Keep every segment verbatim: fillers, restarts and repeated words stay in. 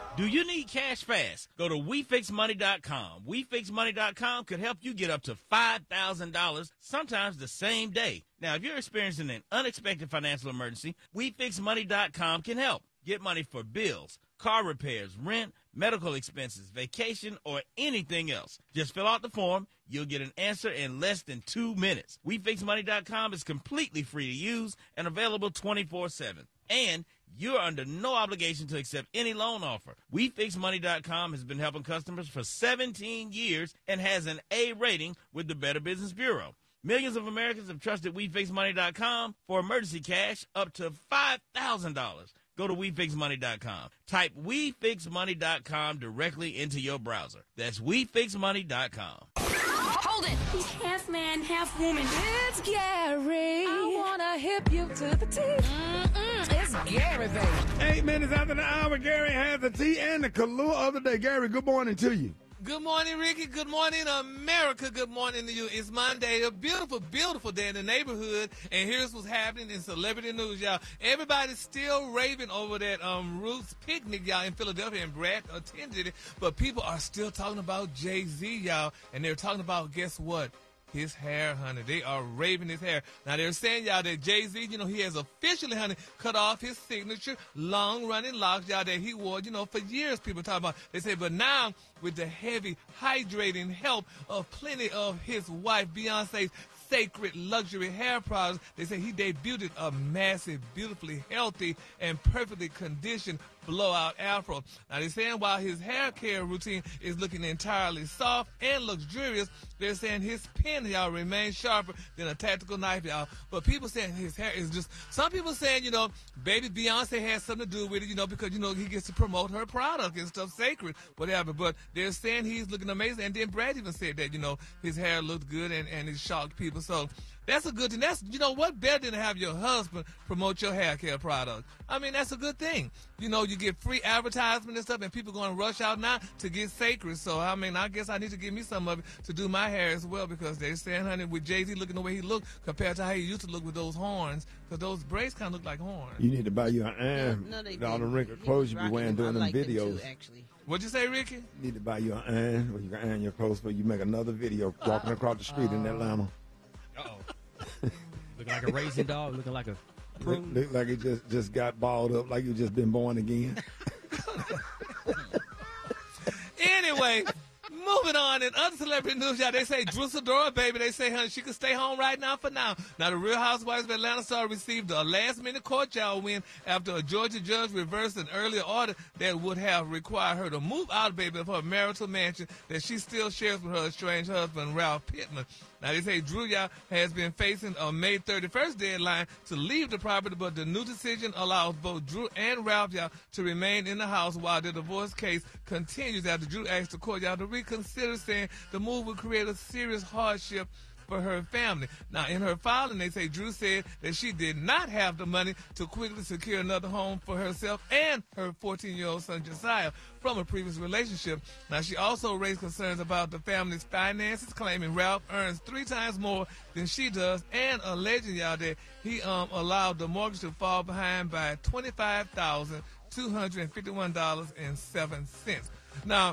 Do you need cash fast? Go to we fix money dot com. we fix money dot com could help you get up to five thousand dollars, sometimes the same day. Now, if you're experiencing an unexpected financial emergency, we fix money dot com can help. Get money for bills, car repairs, rent, medical expenses, vacation, or anything else. Just fill out the form. You'll get an answer in less than two minutes. we fix money dot com is completely free to use and available twenty-four seven. And you're under no obligation to accept any loan offer. we fix money dot com has been helping customers for seventeen years and has an A rating with the Better Business Bureau. Millions of Americans have trusted we fix money dot com for emergency cash up to five thousand dollars. Go to we fix money dot com. Type we fix money dot com directly into your browser. That's we fix money dot com. Hold it! He's half man, half woman. It's Gary. I wanna hip you to the T. Mm-mm, it's Gary, baby. Eight minutes after the hour, Gary has the tea and the Kahlua of the day. Gary, good morning to you. Good morning, Ricky. Good morning, America. Good morning to you. It's Monday, a beautiful, beautiful day in the neighborhood. And here's what's happening in celebrity news, y'all. Everybody's still raving over that um Roots picnic, y'all, in Philadelphia, and Brad attended it. But people are still talking about Jay-Z, y'all. And they're talking about, guess what? His hair, honey. They are raving his hair. Now, they're saying, y'all, that Jay-Z, you know, he has officially, honey, cut off his signature long-running locks, y'all, that he wore, you know, for years, people talking about. They say, but now, with the heavy, hydrating help of plenty of his wife, Beyonce's sacred luxury hair products, they say he debuted a massive, beautifully healthy, and perfectly conditioned blowout afro. Now, they're saying while his hair care routine is looking entirely soft and luxurious, they're saying his pen, y'all, remains sharper than a tactical knife, y'all. But people saying his hair is just, some people saying, you know, baby Beyonce has something to do with it, you know, because, you know, he gets to promote her product and stuff, sacred, whatever. But they're saying he's looking amazing. And then Brad even said that, you know, his hair looked good and, and it shocked people. So that's a good thing. That's, you know, what better than to have your husband promote your hair care product? I mean, that's a good thing. You know, you get free advertisement and stuff, and people going to rush out now to get sacred. So, I mean, I guess I need to give me some of it to do my hair as well, because they're saying, honey, with Jay-Z looking the way he looked compared to how he used to look with those horns, because those braids kind of look like horns. You need to buy you an iron. No, they all the didn't. wrinkled He clothes was you be rocking wearing them. doing I them like them videos. too, actually. What'd you say, Ricky? You need to buy you an iron, or you can iron your clothes, but you make another video walking across the street in Atlanta. Uh-oh. Looking like a racing dog, looking like a Look, look like it just, just got balled up, like you just been born again. Anyway, moving on in other celebrity news, y'all, they say Drew Sidora, baby, they say, honey, she can stay home right now for now. Now, the Real Housewives of Atlanta star received a last-minute court trial win after a Georgia judge reversed an earlier order that would have required her to move out, baby, of her marital mansion that she still shares with her estranged husband, Ralph Pittman. Now, they say Drew, y'all, has been facing a May thirty-first deadline to leave the property, but the new decision allows both Drew and Ralph, y'all, to remain in the house while the divorce case continues after Drew asked the court, y'all, to reconsider, saying the move would create a serious hardship for her family. Now, in her filing, they say Drew said that she did not have the money to quickly secure another home for herself and her fourteen-year-old son, Josiah, from a previous relationship. Now, she also raised concerns about the family's finances, claiming Ralph earns three times more than she does, and alleging, y'all, that he um, allowed the mortgage to fall behind by twenty-five thousand two hundred fifty-one dollars and seven cents. Now,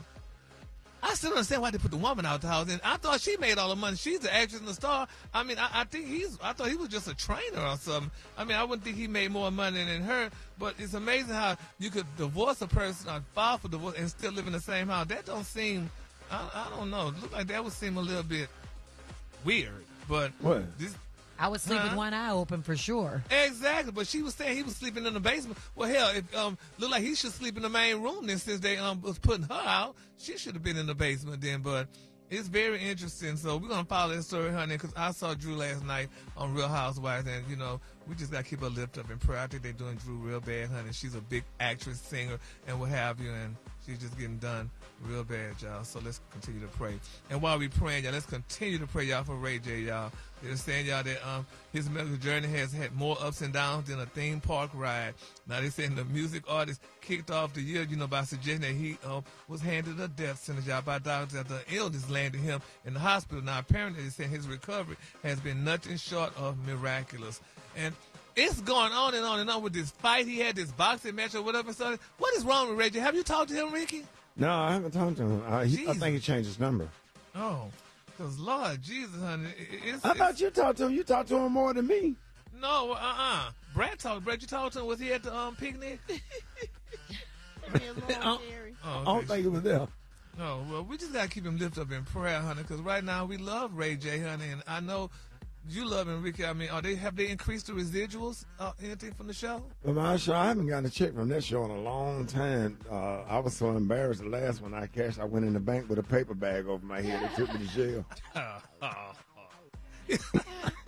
I still don't understand why they put the woman out the house. And I thought she made all the money. She's the actress and the star. I mean, I, I think he's, I thought he was just a trainer or something. I mean, I wouldn't think he made more money than her. But it's amazing how you could divorce a person or file for divorce and still live in the same house. That don't seem, I, I don't know. It look like that would seem a little bit weird. But what? This, I would sleep Huh? with one eye open for sure. Exactly, but she was saying he was sleeping in the basement. Well, hell, it um looked like he should sleep in the main room then, since they um was putting her out. She should have been in the basement then, but it's very interesting. So we're gonna follow that story, honey, because I saw Drew last night on Real Housewives, and you know we just gotta keep her lift up in prayer. I think they're doing Drew real bad, honey. She's a big actress, singer, and what have you, and she's just getting done real bad, y'all. So let's continue to pray. And while we praying, y'all, let's continue to pray, y'all, for Ray J, y'all. They're saying, y'all, that um, his medical journey has had more ups and downs than a theme park ride. Now, they're saying the music artist kicked off the year, you know, by suggesting that he uh, was handed a death sentence, y'all, by doctors after illness landed him in the hospital. Now, apparently, they're saying his recovery has been nothing short of miraculous. And it's going on and on and on with this fight. He had this boxing match or whatever. So what is wrong with Ray J? Have you talked to him, Ricky? No, I haven't talked to him. Uh, he, I think he changed his number. Oh, because Lord Jesus, honey. It, it's, I it's, thought you talked to him. You talked to him more than me. No, uh-uh. Brad talked. Brad, you talked to him? Was he at the um, picnic? I don't, Oh, I don't okay. think he was there. No, well, we just got to keep him lifted up in prayer, honey, because right now we love Ray J, honey, and I know you love him, Ricky. I mean, are they have they increased the residuals, uh, anything from the show? Well, my show, I haven't gotten a check from that show in a long time. Uh, I was so embarrassed the last one I cashed. I went in the bank with a paper bag over my head. They took me to jail. Oh, oh, oh.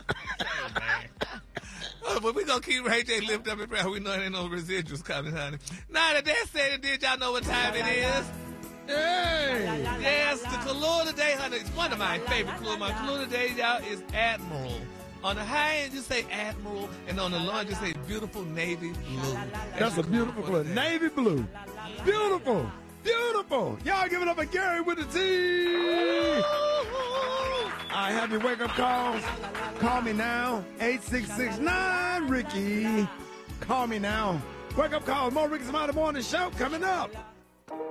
Oh, but we're going to keep Ray J lifted up in prayer. We know there ain't no residuals coming, honey. Now that that said and did, y'all know what time it is? Hey! Yes, the clue today, honey. It's one of my favorite clues. My clue today, y'all, is Admiral. On the high end, you say Admiral, and on the low end, you say beautiful navy blue. That's a beautiful blue. Navy blue. Beautiful. Beautiful. Y'all give it up for Gary with the T. I have your wake-up calls. Call me now. eight six six nine Ricky. Call me now. Wake-up calls. More Ricky's Mighty Morning Show coming up.